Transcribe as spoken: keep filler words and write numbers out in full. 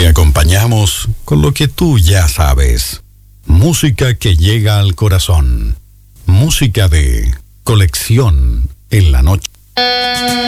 Te acompañamos con lo que tú ya sabes. Música que llega al corazón. Música de colección en la noche.